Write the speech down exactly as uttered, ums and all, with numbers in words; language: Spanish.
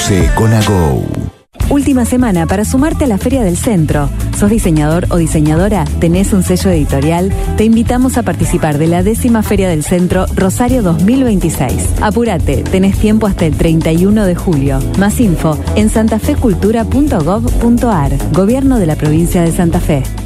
Conoce con Ago. Última semana para sumarte a la Feria del Centro. ¿Sos diseñador o diseñadora? ¿Tenés un sello editorial? Te invitamos a participar de la décima Feria del Centro Rosario dos mil veintiséis. Apúrate, tenés tiempo hasta el treinta y uno de julio. Más info en santafecultura punto gov punto ar. Gobierno de la Provincia de Santa Fe.